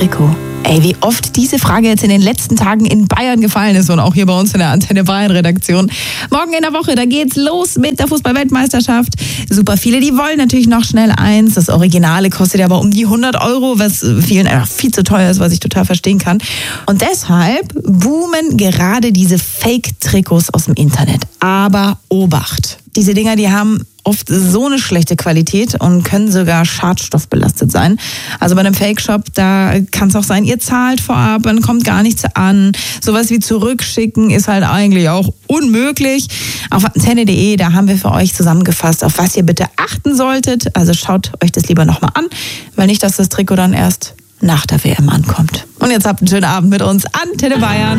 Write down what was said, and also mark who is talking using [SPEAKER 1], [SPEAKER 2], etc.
[SPEAKER 1] Trikot? Ey, wie oft diese Frage jetzt in den letzten Tagen in Bayern gefallen ist und auch hier bei uns in der Antenne Bayern Redaktion. Morgen in der Woche, da geht's los mit der Fußball-Weltmeisterschaft. Super viele, die wollen natürlich noch schnell eins. Das Originale kostet aber um die 100 €, was vielen einfach viel zu teuer ist, was ich total verstehen kann. Und deshalb boomen gerade diese Fake-Trikots aus dem Internet. Aber Obacht! Diese Dinger, die haben oft so eine schlechte Qualität und können sogar schadstoffbelastet sein. Also bei einem Fake-Shop, da kann es auch sein, ihr zahlt vorab, dann kommt gar nichts an. Sowas wie zurückschicken ist halt eigentlich auch unmöglich. Auf antenne.de, da haben wir für euch zusammengefasst, auf was ihr bitte achten solltet. Also schaut euch das lieber nochmal an, weil nicht, dass das Trikot dann erst nach der WM ankommt. Und jetzt habt einen schönen Abend mit uns. Antenne Bayern.